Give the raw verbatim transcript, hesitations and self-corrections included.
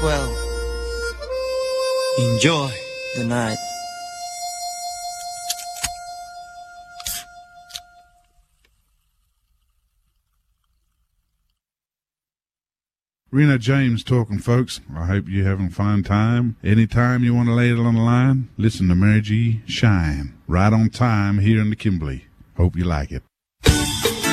well. Enjoy the night. Rena James talking, folks. I hope you're having a fine time. Anytime you want to lay it on the line, listen to Mary G. Shine. Right on time here in the Kimberly. Hope you like it.